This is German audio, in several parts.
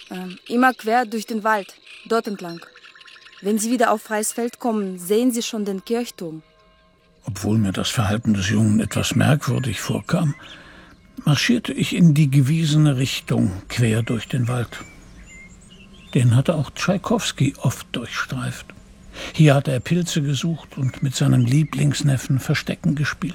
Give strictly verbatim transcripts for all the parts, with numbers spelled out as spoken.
Ähm, immer quer durch den Wald, dort entlang. Wenn Sie wieder auf freies Feld kommen, sehen Sie schon den Kirchturm. Obwohl mir das Verhalten des Jungen etwas merkwürdig vorkam, marschierte ich in die gewiesene Richtung quer durch den Wald. Den hatte auch Tschaikowski oft durchstreift. Hier hatte er Pilze gesucht und mit seinem Lieblingsneffen Verstecken gespielt.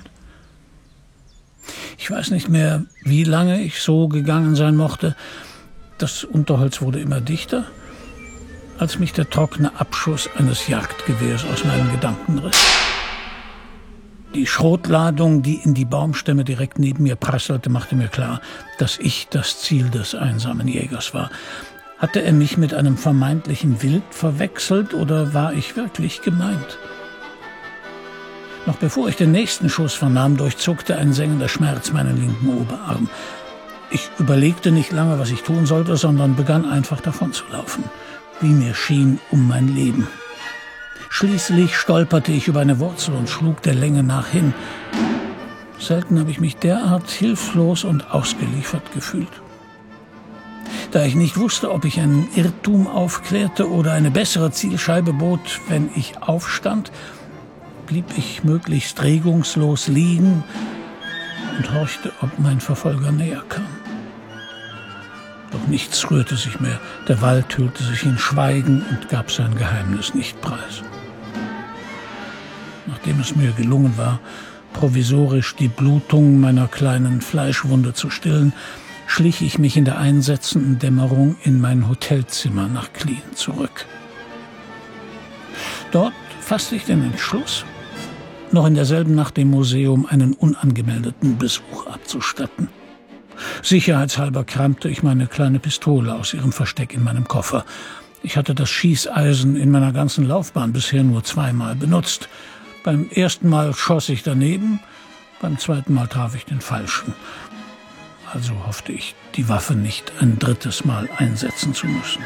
Ich weiß nicht mehr, wie lange ich so gegangen sein mochte. Das Unterholz wurde immer dichter, als mich der trockene Abschuss eines Jagdgewehrs aus meinen Gedanken riss. Die Schrotladung, die in die Baumstämme direkt neben mir prasselte, machte mir klar, dass ich das Ziel des einsamen Jägers war. Hatte er mich mit einem vermeintlichen Wild verwechselt oder war ich wirklich gemeint? Noch bevor ich den nächsten Schuss vernahm, durchzuckte ein sengender Schmerz meinen linken Oberarm. Ich überlegte nicht lange, was ich tun sollte, sondern begann einfach davon zu laufen, wie mir schien, um mein Leben. Schließlich stolperte ich über eine Wurzel und schlug der Länge nach hin. Selten habe ich mich derart hilflos und ausgeliefert gefühlt. Da ich nicht wusste, ob ich einen Irrtum aufklärte oder eine bessere Zielscheibe bot, wenn ich aufstand, blieb ich möglichst regungslos liegen und horchte, ob mein Verfolger näher kam. Doch nichts rührte sich mehr. Der Wald hüllte sich in Schweigen und gab sein Geheimnis nicht preis. Nachdem es mir gelungen war, provisorisch die Blutung meiner kleinen Fleischwunde zu stillen, schlich ich mich in der einsetzenden Dämmerung in mein Hotelzimmer nach Klien zurück. Dort fasste ich den Entschluss, noch in derselben Nacht dem Museum einen unangemeldeten Besuch abzustatten. Sicherheitshalber kramte ich meine kleine Pistole aus ihrem Versteck in meinem Koffer. Ich hatte das Schießeisen in meiner ganzen Laufbahn bisher nur zweimal benutzt. Beim ersten Mal schoss ich daneben, beim zweiten Mal traf ich den Falschen. Also hoffte ich, die Waffe nicht ein drittes Mal einsetzen zu müssen.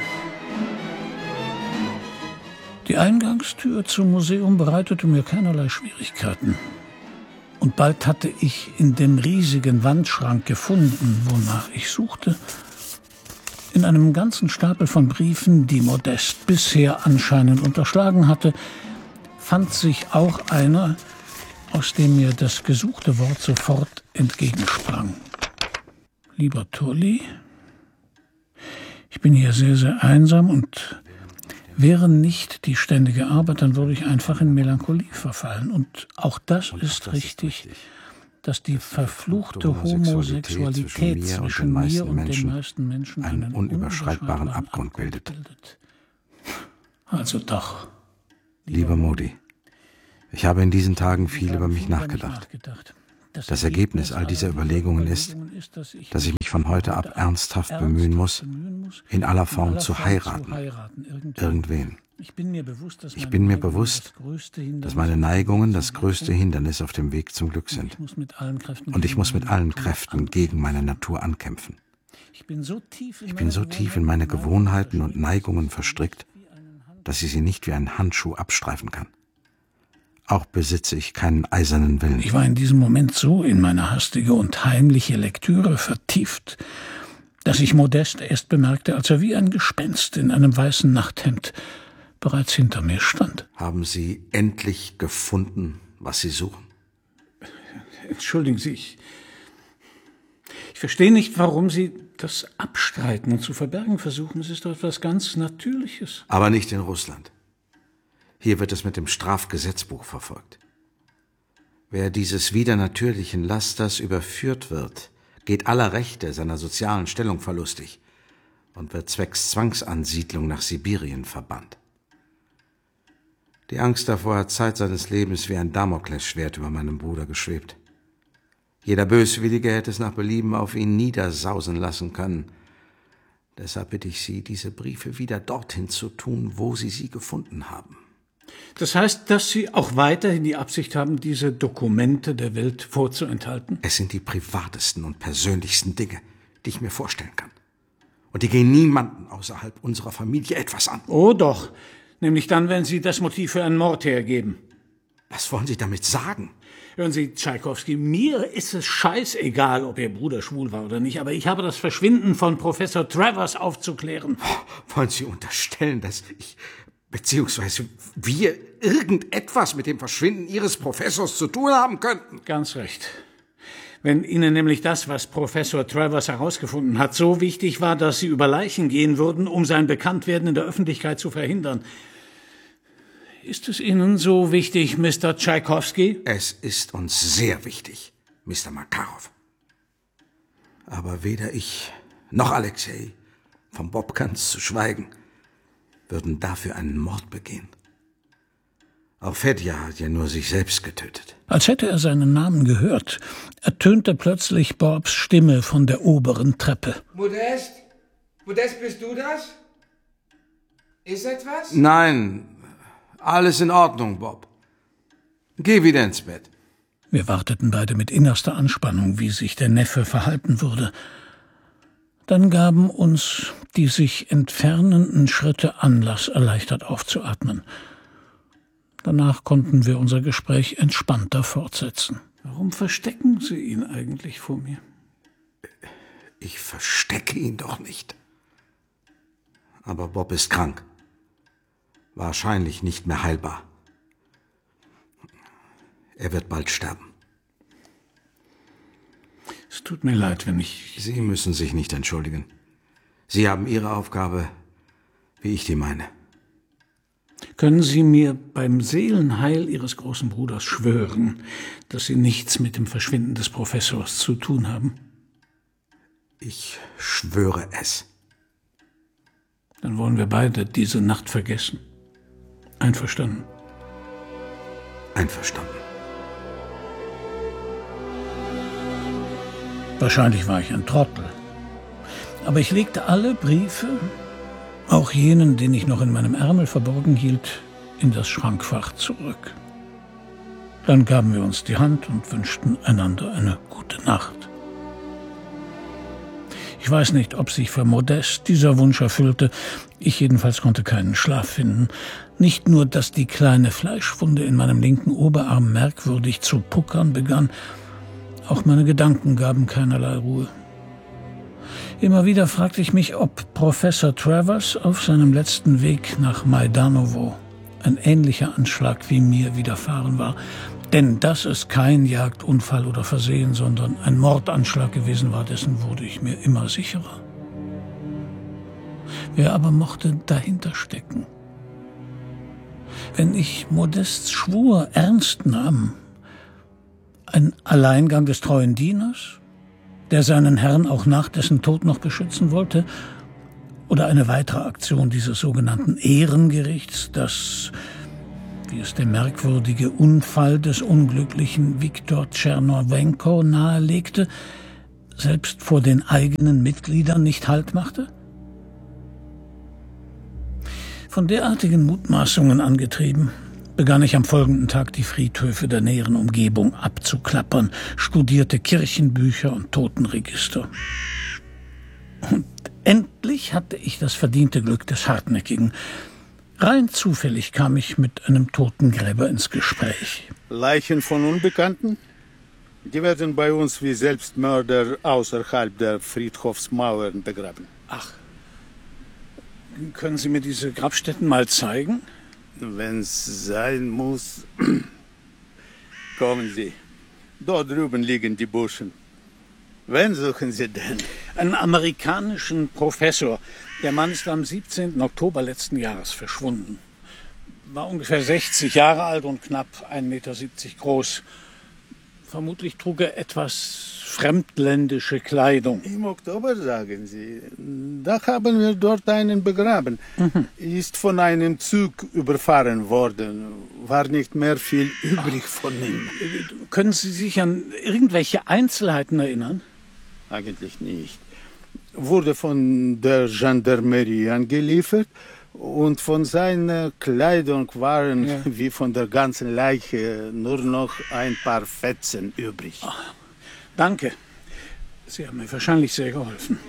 Die Eingangstür zum Museum bereitete mir keinerlei Schwierigkeiten. Und bald hatte ich in dem riesigen Wandschrank gefunden, wonach ich suchte. In einem ganzen Stapel von Briefen, die Modest bisher anscheinend unterschlagen hatte, fand sich auch einer, aus dem mir das gesuchte Wort sofort entgegensprang. Lieber Tully, ich bin hier sehr, sehr einsam und wäre nicht die ständige Arbeit, dann würde ich einfach in Melancholie verfallen. Und auch das, und ist, auch das richtig, ist richtig, dass die verfluchte Homosexualität zwischen mir, zwischen und, mir und Menschen den meisten Menschen einen, einen unüberschreitbaren Abgrund bildet. bildet. Also doch. Lieber Modi, ich habe in diesen Tagen viel über mich nachgedacht. Das Ergebnis all dieser Überlegungen ist, dass ich mich von heute ab ernsthaft bemühen muss, in aller Form zu heiraten, irgendwen. Ich bin mir bewusst, dass meine Neigungen das größte Hindernis auf dem Weg zum Glück sind. Und ich muss mit allen Kräften gegen meine Natur ankämpfen. Ich bin so tief in meine Gewohnheiten und Neigungen verstrickt, dass ich sie nicht wie einen Handschuh abstreifen kann. Auch besitze ich keinen eisernen Willen. Ich war in diesem Moment so in meine hastige und heimliche Lektüre vertieft, dass ich Modest erst bemerkte, als er wie ein Gespenst in einem weißen Nachthemd bereits hinter mir stand. Haben Sie endlich gefunden, was Sie suchen? Entschuldigen Sie, ich, ich verstehe nicht, warum Sie das abstreiten und zu verbergen versuchen. Es ist doch etwas ganz Natürliches. Aber nicht in Russland. Hier wird es mit dem Strafgesetzbuch verfolgt. Wer dieses widernatürlichen Lasters überführt wird, geht aller Rechte seiner sozialen Stellung verlustig und wird zwecks Zwangsansiedlung nach Sibirien verbannt. Die Angst davor hat Zeit seines Lebens wie ein Damoklesschwert über meinem Bruder geschwebt. Jeder Böswillige hätte es nach Belieben auf ihn niedersausen lassen können. Deshalb bitte ich Sie, diese Briefe wieder dorthin zu tun, wo Sie sie gefunden haben. Das heißt, dass Sie auch weiterhin die Absicht haben, diese Dokumente der Welt vorzuenthalten? Es sind die privatesten und persönlichsten Dinge, die ich mir vorstellen kann. Und die gehen niemanden außerhalb unserer Familie etwas an. Oh doch, nämlich dann, wenn Sie das Motiv für einen Mord hergeben. Was wollen Sie damit sagen? Hören Sie, Tschaikowski, mir ist es scheißegal, ob Ihr Bruder schwul war oder nicht, aber ich habe das Verschwinden von Professor Travers aufzuklären. Wollen Sie unterstellen, dass ich, beziehungsweise wir, irgendetwas mit dem Verschwinden Ihres Professors zu tun haben könnten? Ganz recht. Wenn Ihnen nämlich das, was Professor Travers herausgefunden hat, so wichtig war, dass Sie über Leichen gehen würden, um sein Bekanntwerden in der Öffentlichkeit zu verhindern. Ist es Ihnen so wichtig, Mister Tschaikowski? Es ist uns sehr wichtig, Mister Makarov. Aber weder ich noch Alexei, vom Bob ganz zu schweigen, würden dafür einen Mord begehen. Auch Fedja hat ja nur sich selbst getötet. Als hätte er seinen Namen gehört, ertönte plötzlich Bobs Stimme von der oberen Treppe. Modest? Modest, bist du das? Ist etwas? Nein, alles in Ordnung, Bob. Geh wieder ins Bett. Wir warteten beide mit innerster Anspannung, wie sich der Neffe verhalten würde. Dann gaben uns die sich entfernenden Schritte Anlass, erleichtert aufzuatmen. Danach konnten wir unser Gespräch entspannter fortsetzen. Warum verstecken Sie ihn eigentlich vor mir? Ich verstecke ihn doch nicht. Aber Bob ist krank. Wahrscheinlich nicht mehr heilbar. Er wird bald sterben. Es tut mir leid, wenn ich... Sie müssen sich nicht entschuldigen. Sie haben Ihre Aufgabe, wie ich die meine. Können Sie mir beim Seelenheil Ihres großen Bruders schwören, dass Sie nichts mit dem Verschwinden des Professors zu tun haben? Ich schwöre es. Dann wollen wir beide diese Nacht vergessen. Einverstanden? Einverstanden. Wahrscheinlich war ich ein Trottel. Aber ich legte alle Briefe, auch jenen, den ich noch in meinem Ärmel verborgen hielt, in das Schrankfach zurück. Dann gaben wir uns die Hand und wünschten einander eine gute Nacht. Ich weiß nicht, ob sich für Modest dieser Wunsch erfüllte. Ich jedenfalls konnte keinen Schlaf finden. Nicht nur, dass die kleine Fleischwunde in meinem linken Oberarm merkwürdig zu puckern begann, auch meine Gedanken gaben keinerlei Ruhe. Immer wieder fragte ich mich, ob Professor Travers auf seinem letzten Weg nach Majdanowo ein ähnlicher Anschlag wie mir widerfahren war. Denn dass es kein Jagdunfall oder Versehen, sondern ein Mordanschlag gewesen war, dessen wurde ich mir immer sicherer. Wer aber mochte dahinter stecken? Wenn ich Modests Schwur ernst nahm, ein Alleingang des treuen Dieners, der seinen Herrn auch nach dessen Tod noch beschützen wollte, oder eine weitere Aktion dieses sogenannten Ehrengerichts, das, wie es der merkwürdige Unfall des unglücklichen Viktor Tschernowenko nahelegte, selbst vor den eigenen Mitgliedern nicht Halt machte? Von derartigen Mutmaßungen angetrieben, begann ich am folgenden Tag die Friedhöfe der näheren Umgebung abzuklappern, studierte Kirchenbücher und Totenregister. Und endlich hatte ich das verdiente Glück des Hartnäckigen. Rein zufällig kam ich mit einem Totengräber ins Gespräch. Leichen von Unbekannten? Die werden bei uns wie Selbstmörder außerhalb der Friedhofsmauern begraben. Ach, können Sie mir diese Grabstätten mal zeigen? Wenn es sein muss, kommen Sie. Dort drüben liegen die Burschen. Wen suchen Sie denn? Einen amerikanischen Professor. Der Mann ist am siebzehnten Oktober letzten Jahres verschwunden. War ungefähr sechzig Jahre alt und knapp ein Meter siebzig groß. Vermutlich trug er etwas fremdländische Kleidung. Im Oktober, sagen Sie. Da haben wir dort einen begraben. Mhm. Ist von einem Zug überfahren worden. War nicht mehr viel übrig von ihm. Können Sie sich an irgendwelche Einzelheiten erinnern? Eigentlich nicht. Wurde von der Gendarmerie angeliefert und von seiner Kleidung waren, ja, wie von der ganzen Leiche, nur noch ein paar Fetzen übrig. Ach, danke. Sie haben mir wahrscheinlich sehr geholfen.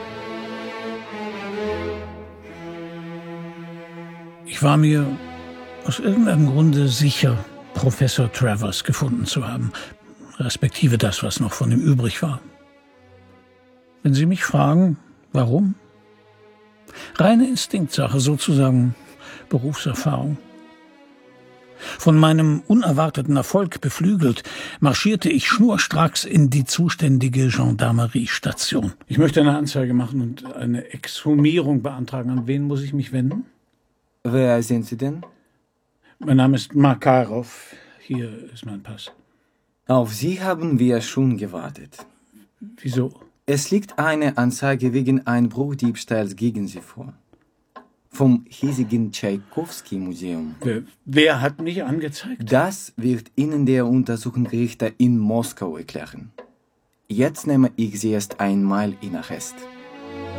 Ich war mir aus irgendeinem Grunde sicher, Professor Travers gefunden zu haben, respektive das, was noch von ihm übrig war. Wenn Sie mich fragen, warum? Reine Instinktsache, sozusagen Berufserfahrung. Von meinem unerwarteten Erfolg beflügelt, marschierte ich schnurstracks in die zuständige Gendarmeriestation. Ich möchte eine Anzeige machen und eine Exhumierung beantragen. An wen muss ich mich wenden? Wer sind Sie denn? Mein Name ist Makarov. Hier ist mein Pass. Auf Sie haben wir schon gewartet. Wieso? Es liegt eine Anzeige wegen Einbruchdiebstahls gegen Sie vor. Vom hiesigen Tschaikowski-Museum. Wer, wer hat mich angezeigt? Das wird Ihnen der Untersuchungsrichter in Moskau erklären. Jetzt nehme ich Sie erst einmal in Arrest.